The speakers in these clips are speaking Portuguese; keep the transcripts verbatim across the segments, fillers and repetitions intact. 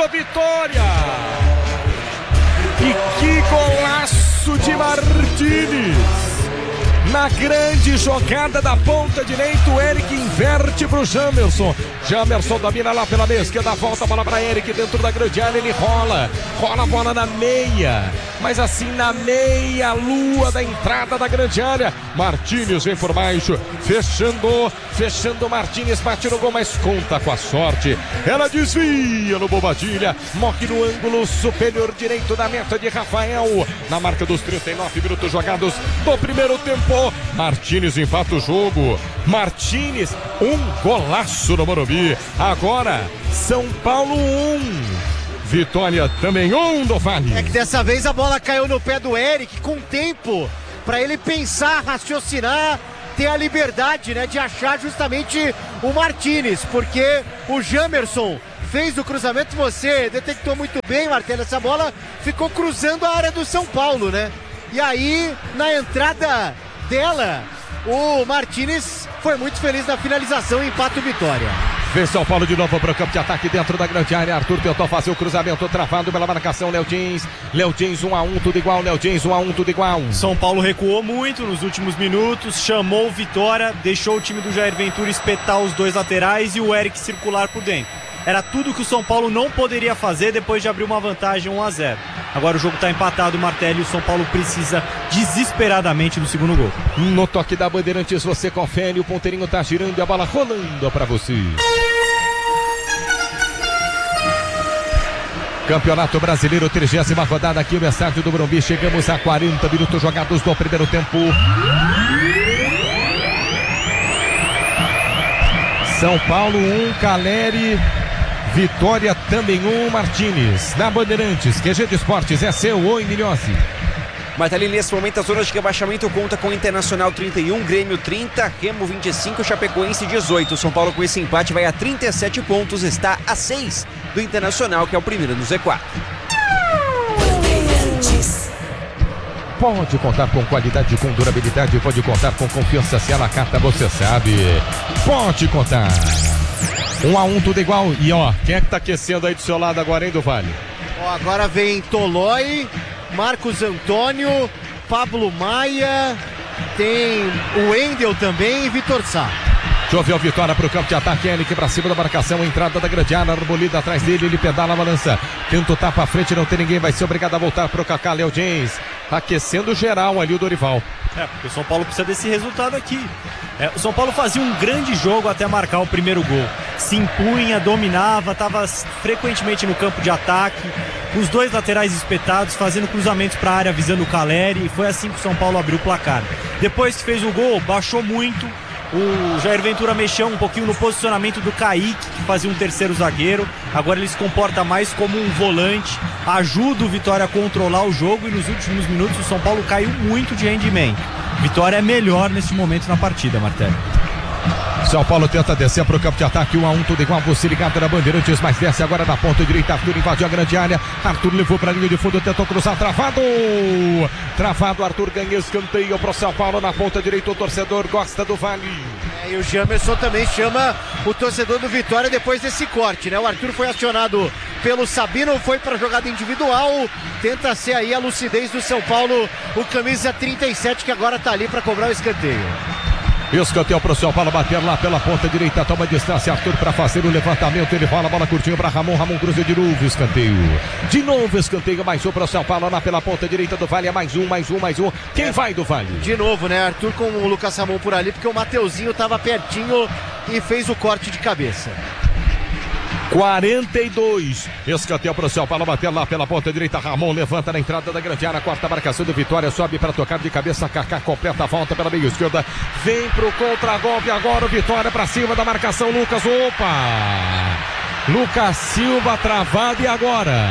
do Vitória. E que golaço de Martínez. Na grande jogada da ponta direita, o Eric inverte pro Jamerson. Jamerson domina lá pela meia esquerda, volta a bola para Eric dentro da grande área, ele rola, rola a bola na meia, mas assim na meia lua da entrada da grande área. Martínez vem por baixo, fechando, fechando Martínez, bate no gol, mas conta com a sorte. Ela desvia no Bobadilha, morre no ângulo superior direito da meta de Rafael. Na marca dos trinta e nove minutos jogados do primeiro tempo, Martínez empata o jogo. Martínez, um golaço no Morumbi. Agora, São Paulo um, Vitória também um do Vale. É que dessa vez a bola caiu no pé do Eric, com tempo para ele pensar, raciocinar, ter a liberdade, né, de achar justamente o Martínez, porque o Jamerson fez o cruzamento, você detectou muito bem, Martelo, essa bola ficou cruzando a área do São Paulo, né? E aí, na entrada dela, o Martínez foi muito feliz na finalização e empata o Vitória. Vem São Paulo de novo para o campo de ataque dentro da grande área. Arthur tentou fazer o cruzamento, travado pela marcação. Léo Dins, Léo Dins um a um, tudo igual. Léo Dins um a um, tudo igual. São Paulo recuou muito nos últimos minutos, chamou o Vitória, deixou o time do Jair Ventura espetar os dois laterais e o Eric circular por dentro. Era tudo que o São Paulo não poderia fazer depois de abrir uma vantagem um a zero. Agora o jogo está empatado, Martelli, e o São Paulo precisa desesperadamente do segundo gol. No toque da Bandeirantes você confere, o ponteirinho está girando e a bola rolando para você. Campeonato Brasileiro, trigésima rodada aqui no estádio do Morumbi. Chegamos a quarenta minutos jogados no primeiro tempo. São Paulo um, Caleri, Vitória também um, Martínez. Na Bandeirantes, Q G de Esportes é seu, oi Milhossi. Martelli, nesse momento a zona de rebaixamento conta com Internacional trinta e um, Grêmio trinta, Remo vinte e cinco, Chapecoense dezoito. São Paulo com esse empate vai a trinta e sete pontos, está a seis do Internacional, que é o primeiro no Z quatro. Pode contar com qualidade, com durabilidade, pode contar com confiança, se ela carta você sabe. Pode contar. Um a um, tudo igual. E ó, quem é que tá aquecendo aí do seu lado agora, hein, do Vale? Ó, agora vem Tolói, Marcos Antônio, Pablo Maia, tem o Wendel também e Vitor Sá. Choveu Vitória para o campo de ataque, Eric para cima da marcação, entrada da grande área, Arbolida atrás dele, ele pedala, balança, tenta o tapa à frente, não tem ninguém, vai ser obrigado a voltar para o Kaká. Léo James, aquecendo geral ali o Dorival. É, porque o São Paulo precisa desse resultado aqui. É, o São Paulo fazia um grande jogo até marcar o primeiro gol. Se impunha, dominava, estava frequentemente no campo de ataque, os dois laterais espetados, fazendo cruzamentos para a área, visando o Caleri, e foi assim que o São Paulo abriu o placar. Depois que fez o gol, baixou muito. O Jair Ventura mexeu um pouquinho no posicionamento do Kaique, que fazia um terceiro zagueiro. Agora ele se comporta mais como um volante, ajuda o Vitória a controlar o jogo, e nos últimos minutos o São Paulo caiu muito de rendimento. Vitória é melhor nesse momento na partida, Martelli. São Paulo tenta descer para o campo de ataque, um a um, tudo igual, você ligado na Bandeirantes, mas desce agora na ponta direita. Arthur invadiu a grande área, Arthur levou para a linha de fundo, tentou cruzar, travado, travado, Arthur ganha escanteio para o São Paulo na ponta direita. O torcedor gosta do Vale. É, e o Jamerson também chama o torcedor do Vitória depois desse corte, né? O Arthur foi acionado pelo Sabino, foi para a jogada individual, tenta ser aí a lucidez do São Paulo, o camisa trinta e sete, que agora está ali para cobrar o escanteio. Escanteio para o São Paulo bater lá pela ponta direita, toma distância, Arthur para fazer o levantamento, ele rola a bola curtinho para Ramon, Ramon cruza de novo, escanteio, de novo escanteio, mais um para o São Paulo lá pela ponta direita do Vale, é mais um, mais um, mais um, quem é. vai do Vale? De novo, né, Arthur com o Lucas Ramon por ali, porque o Mateuzinho estava pertinho e fez o corte de cabeça. quarenta e dois, escanteio para o São Paulo bater lá pela ponta direita, Ramon levanta na entrada da grande área, quarta marcação do Vitória, sobe para tocar de cabeça, Kaká completa a volta pela meia esquerda, vem pro contra-golpe agora o Vitória para cima da marcação, Lucas, opa, Lucas Silva travado, e agora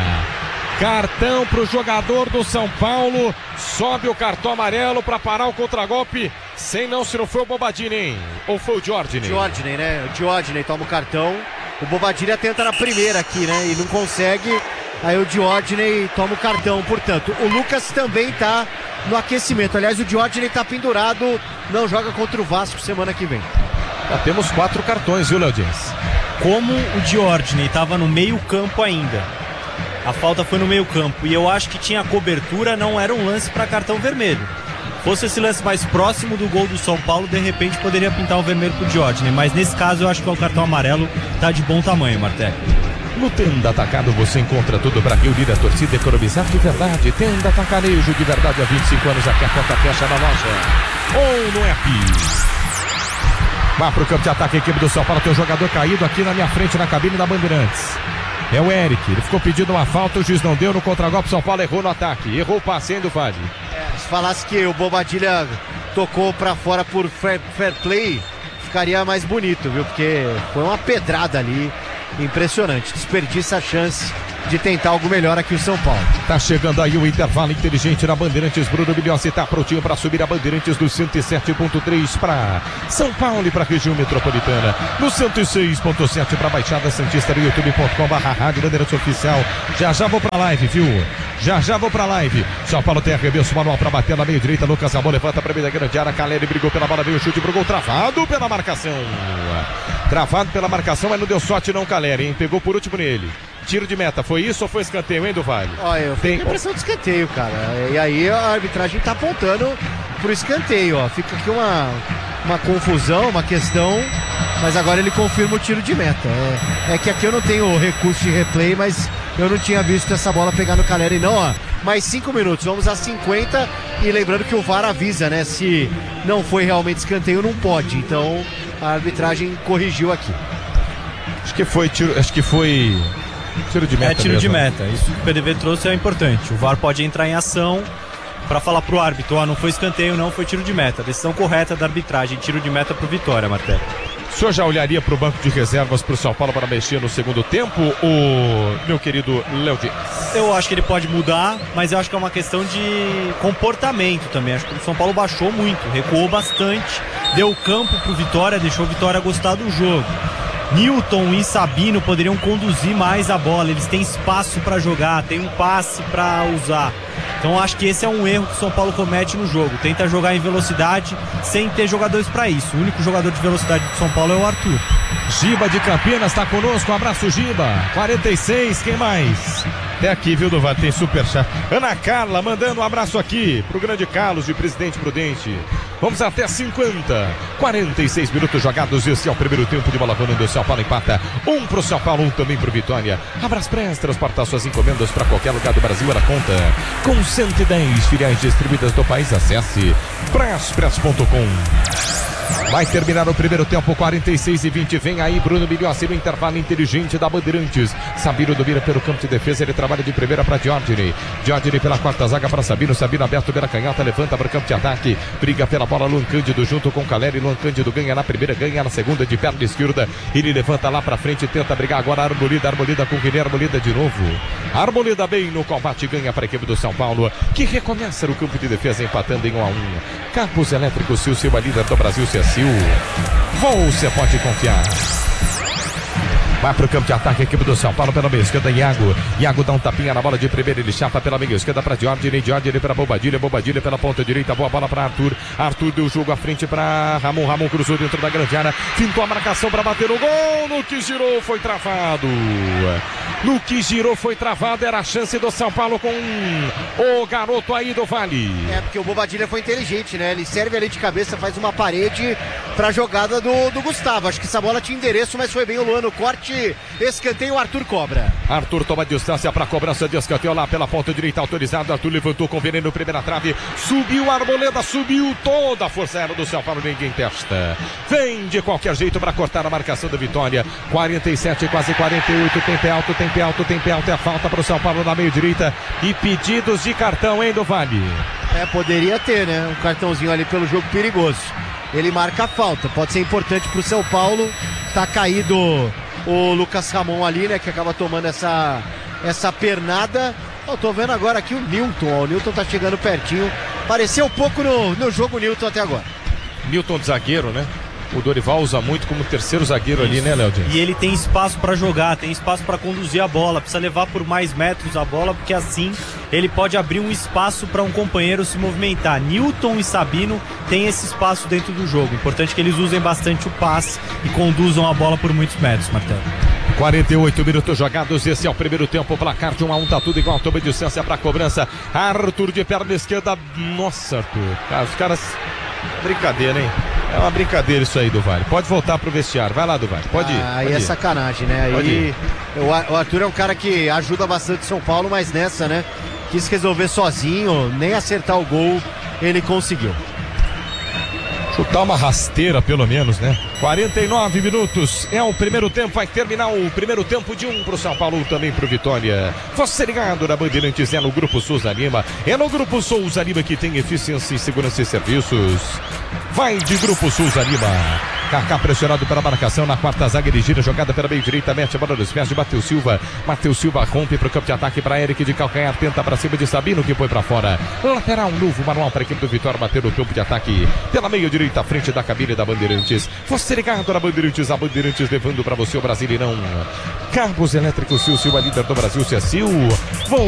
cartão para o jogador do São Paulo, sobe o cartão amarelo para parar o contra-golpe, sem não, se não foi o Bobadini, hein? Ou foi o Diordini? Diordini, né, o Diordini toma o cartão. O Bobadilha tenta na primeira aqui, né? E não consegue. Aí o Diordini toma o cartão, portanto. O Lucas também tá no aquecimento. Aliás, o Diordini tá pendurado. Não joga contra o Vasco semana que vem. Já temos quatro cartões, viu, Léo Dias? Como o Diordini estava no meio campo ainda A falta foi no meio campo e eu acho que tinha cobertura, não era um lance para cartão vermelho. Fosse esse lance mais próximo do gol do São Paulo, de repente poderia pintar o vermelho pro Diógenes, mas nesse caso eu acho que o cartão amarelo tá de bom tamanho, Marté. No Tenda Atacado você encontra tudo para reunir a torcida e economizar de verdade. Tenda Atacarejo de verdade há vinte e cinco anos, aqui a conta fecha na loja ou no app. Vá pro campo de ataque, a equipe do São Paulo tem um jogador caído aqui na minha frente na cabine da Bandeirantes. É o Eric, ele ficou pedindo uma falta, o juiz não deu no contragolpe, São Paulo errou no ataque, errou o passe, hein, do Vale. É, se falasse que o Bobadilha tocou pra fora por fair, fair play, ficaria mais bonito, viu? Porque foi uma pedrada ali, impressionante, desperdiça a chance de tentar algo melhor aqui o São Paulo. Tá chegando aí o intervalo inteligente na Bandeirantes. Bruno Bilhossi tá prontinho para subir a Bandeirantes do cento e sete ponto três para São Paulo e para a região metropolitana. No cento e seis ponto sete para Baixada Santista no youtube ponto com barra rádio Bandeirantes Oficial. Já já vou pra live, viu? Já já vou pra live. São Paulo tem arremesso manual para bater na meia direita. Lucas Ramon levanta para a meia grande área. Caleri brigou pela bola, veio o chute pro gol, travado pela marcação. Travado pela marcação, mas não deu sorte não, Caleri, hein? Pegou por último nele. Tiro de meta, foi isso ou foi escanteio, hein, do Vale? Olha, eu tenho a impressão de escanteio, cara. E aí a arbitragem tá apontando pro escanteio, ó. Fica aqui uma, uma confusão, uma questão, mas agora ele confirma o tiro de meta. É, é que aqui eu não tenho recurso de replay, mas eu não tinha visto essa bola pegar no Caleri, não, ó. Mais cinco minutos, vamos a cinquenta. E lembrando que o V A R avisa, né? Se não foi realmente escanteio, não pode. Então a arbitragem corrigiu aqui. Acho que foi tiro, acho que foi tiro de meta. É tiro mesmo. de meta, isso que o P D V trouxe é importante. O V A R pode entrar em ação para falar pro árbitro, ó, não foi escanteio, não foi tiro de meta. Decisão correta da arbitragem, tiro de meta pro Vitória, Martelo. O senhor já olharia para o banco de reservas pro São Paulo para mexer no segundo tempo, o meu querido Léo Dias? Eu acho que ele pode mudar, mas eu acho que é uma questão de comportamento também. Acho que o São Paulo baixou muito, recuou bastante, deu campo pro Vitória, deixou o Vitória gostar do jogo. Newton e Sabino poderiam conduzir mais a bola, eles têm espaço para jogar, tem um passe para usar. Então acho que esse é um erro que o São Paulo comete no jogo, tenta jogar em velocidade sem ter jogadores para isso. O único jogador de velocidade do São Paulo é o Arthur. Giba de Campinas está conosco, um abraço, Giba. quarenta e seis, quem mais? Até aqui, viu, Duval? Tem superchat. Ana Carla mandando um abraço aqui pro grande Carlos de Presidente Prudente. Vamos até cinquenta. quarenta e seis minutos jogados. Esse é o primeiro tempo de bola rolando. O São Paulo empata. Um pro São Paulo, um também pro Vitória. Abraspress transporta suas encomendas para qualquer lugar do Brasil. Ela conta com cento e dez filiais distribuídas do país. Acesse braspress ponto com. Vai terminar o primeiro tempo, quarenta e seis e vinte. Vem aí Bruno Bilhossi no intervalo inteligente da Bandeirantes. Sabino domina pelo campo de defesa, ele trabalha de primeira para Diógenes. Diógenes pela quarta zaga para Sabino. Sabino aberto pela canhota, levanta para o campo de ataque. Briga pela bola, Luan Cândido junto com Caleri. Luan Cândido ganha na primeira, ganha na segunda de perna esquerda. Ele levanta lá para frente, tenta brigar agora. Arbolida, Arbolida com Guilherme, Arbolida de novo. Arbolida bem no combate, ganha para a equipe do São Paulo, que recomeça no campo de defesa empatando em um a um. Carros Elétricos Sil, Sil, a líder do Brasil, Sil. Você pode confiar. Vai pro campo de ataque a equipe do São Paulo pela meia esquerda, Iago. Iago dá um tapinha na bola de primeira, ele chapa pela meia esquerda para Diógenes. Diógenes para Bobadilha, Bobadilha pela ponta direita, boa bola para Arthur. Arthur deu o jogo à frente para Ramon. Ramon cruzou dentro da grande área, fintou a marcação para bater o gol. No que girou foi travado. No que girou foi travado, era a chance do São Paulo com o garoto aí do Vale. É, porque o Bobadilha foi inteligente, né? Ele serve ali de cabeça, faz uma parede pra jogada do, do Gustavo. Acho que essa bola tinha endereço, mas foi bem o Luan no corte. Escanteio, Arthur cobra. Arthur toma distância para cobrança de escanteio lá pela ponta direita, autorizado. Arthur levantou com veneno, primeira trave. Subiu a Arboleda, subiu toda a força aérea do São Paulo, ninguém testa. Vem de qualquer jeito para cortar a marcação da Vitória. quarenta e sete, quase quarenta e oito. Tempo é alto, tempo é alto, tempo é alto. É falta para o São Paulo na meio direita. E pedidos de cartão, hein, do Vale? É, poderia ter, né? Um cartãozinho ali pelo jogo perigoso. Ele marca a falta, pode ser importante pro São Paulo. Tá caído o Lucas Ramon ali, né? Que acaba tomando essa, essa pernada. Eu tô vendo agora aqui o Newton, ó, o Newton tá chegando pertinho. Pareceu um pouco no, no jogo Newton até agora. Newton de zagueiro, né? o Dorival usa muito como terceiro zagueiro ali, né, Léo Dias? E ele tem espaço para jogar, tem espaço para conduzir a bola, precisa levar por mais metros a bola, porque assim ele pode abrir um espaço para um companheiro se movimentar. Newton e Sabino têm esse espaço dentro do jogo. Importante que eles usem bastante o passe e conduzam a bola por muitos metros, Martelo. quarenta e oito minutos jogados, esse é o primeiro tempo, placar de um a um, tá tudo igual, toma distância pra cobrança, Arthur de perna esquerda, nossa Arthur, cara, os caras, brincadeira, hein, é uma brincadeira isso aí do Vale, pode voltar pro vestiário, vai lá do Vale, pode ir. Ah, aí pode é ir. sacanagem, né, aí o Arthur é um cara que ajuda bastante São Paulo, mas nessa, né, quis resolver sozinho, nem acertar o gol ele conseguiu. Chutar uma rasteira, pelo menos, né? quarenta e nove minutos, é o primeiro tempo, vai terminar o primeiro tempo de um pro São Paulo, também pro Vitória. Você ligado na Bandeirantes, é no Grupo Souza Lima, é no Grupo Souza Lima que tem eficiência em segurança e serviços. Vai de Grupo Souza Lima. Kaká pressionado pela marcação na quarta zaga, ele gira, jogada pela meio direita, mete a bola nos pés de Matheus Silva. Matheus Silva rompe pro campo de ataque para Eric de calcanhar, tenta para cima de Sabino, que foi para fora. Lateral novo, manual para a equipe do Vitória, bater no campo de ataque pela meio direita, à frente da cabine da Bandeirantes. Você ligado na Bandeirantes, a Bandeirantes levando para você o Brasileirão. Carros elétricos Sil, Silva, líder do Brasil, Cecil.